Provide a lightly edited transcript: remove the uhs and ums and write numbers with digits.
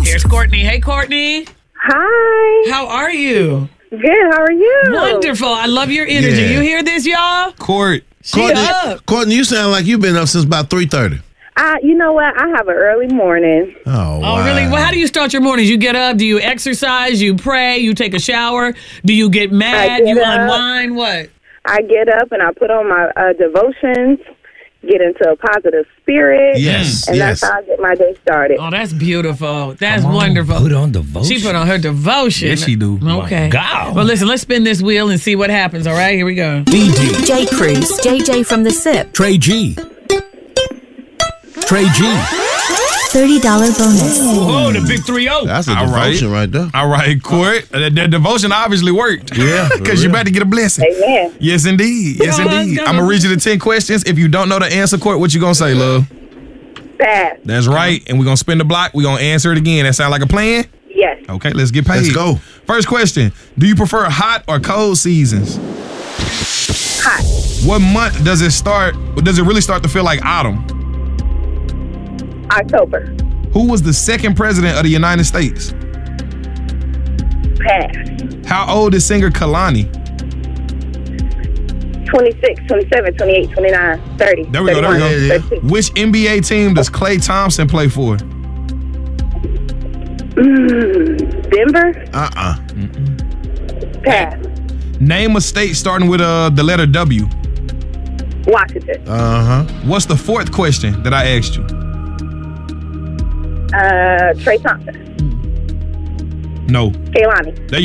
Here's Courtney. Hey, Courtney. Hi. How are you? Good. How are you? Wonderful. I love your energy. Yeah. You hear this, y'all? She up. Courtney, you sound like you've been up since about 3:30. You know what? I have an early morning. Oh, wow. Oh, really? Well, how do you start your mornings? You get up? Do you exercise? You pray? You take a shower? Do you get mad? get You up. unwind? What? I get up and I put on my devotions, get into a positive spirit. Yes, And yes. that's how I get my day started. Oh, that's beautiful. That's wonderful. Put on devotion. She put on her devotion. Yes, she do. Okay. My God. Well, listen, let's spin this wheel and see what happens. All right, here we go. DD. J. Cruz, JJ from the SIP, Trey G. Trey G. $30 bonus. Oh, the big 3-0. That's a All right. devotion right there. All right, Court. That devotion obviously worked. Yeah, for Because you're real. about to get a blessing. Amen. Yes, indeed. Yes, Come on, indeed. let's go. I'm going to read you the 10 questions. If you don't know the answer, Court, what you going to say, love? Fast. That's right. And we're going to spin the block. We're going to answer it again. That sound like a plan? Yes. Okay, let's get paid. Let's go. First question. Do you prefer hot or cold seasons? Hot. What month does it start? Does it really start to feel like autumn? October. Who was the second president of the United States? Pass. How old is singer Kalani? 26, 27, 28, 29, 30. There we go, there we go. 31, 32. Which NBA team does Klay Thompson play for? Denver. Pass. Name a state starting with the letter W. Washington. What's the fourth question that I asked you? Trey Thompson. No. Kaylani. There